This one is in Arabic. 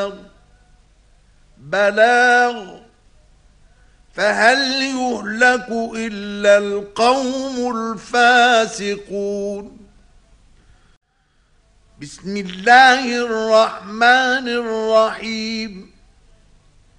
بلاغ فهل يهلك إلا القوم الفاسقون. بسم الله الرحمن الرحيم.